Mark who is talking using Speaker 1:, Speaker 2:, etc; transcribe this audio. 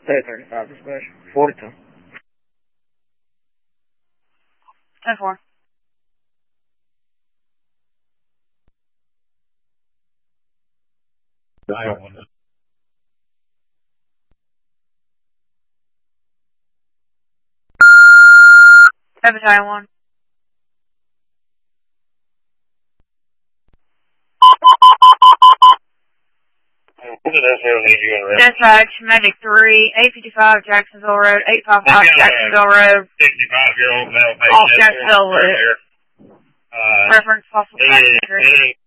Speaker 1: 35 dispatch. 42.
Speaker 2: 10-4. Battalion 1. Dispatch, Medic 3, 855 Jacksonville Road, 855 Jacksonville Road.
Speaker 3: 65-year-old male
Speaker 2: Off Jacksonville Road.
Speaker 3: there.
Speaker 2: Reference possible.